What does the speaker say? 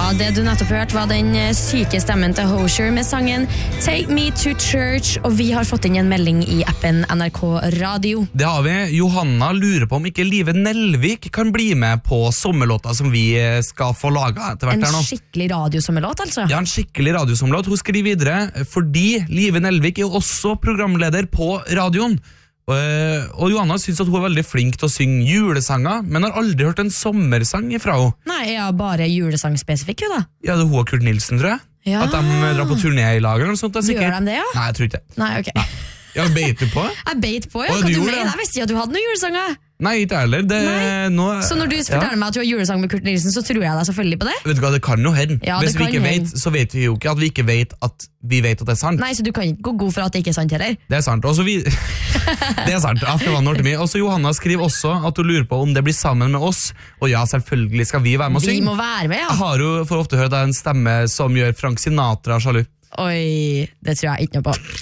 det du nettopp hørte var den syke stemmen til Hosier med sangen Take Me to Church, og vi har fått inn en melding i appen NRK Radio. Det har vi. Johanna lurer på om ikke Live Nelvik kan bli med på sommerlåta som vi skal få laget etter hvert her nå. En skikkelig radiosommerlåt, altså? Ja, en skikkelig radiosommerlåt. Hun skriver videre, fordi Live Nelvik er jo også programleder på radioen. Og Johanna synes at hun er veldig flink til å synge julesanger, men har aldri hørt en sommersang ifra henne. Nei, ja, bare julesangspesifikk, jo da. Ja, det er hun og Kurt Nilsen, tror jeg. Ja. At de drar på turné i lager eller noe sånt. Gjør de det, ja? Nei, jeg tror ikke det. Nei, ok. Ja, beit du på? Jeg beit på, ja. Å, Hva du du gjorde mener? det? Jeg visste ikke at du hadde noen julesanger. Nei, ikke heller. Så når du forteller meg at du har julesang med Kurt Nilsen, så tror jeg deg selvfølgelig på det? Vet du hva, det kan jo hende. Ja, Hvis vi ikke hende. vet, så vet vi jo ikke at vi ikke vet at vi vet at det er sant. Nei, så du kan ikke gå god for at det ikke er sant heller? Det er sant. Også vi... det er sant. Ja, det var noe til meg. Også Johanna skriver også at hun lurer på om det blir sammen med oss. Og ja, selvfølgelig skal vi være med og synge. Vi må være med, ja. Jeg har jo for ofte hørt en stemme som gjør Frank Sinatra sjalu. Oi, det tror jeg ikke noe på.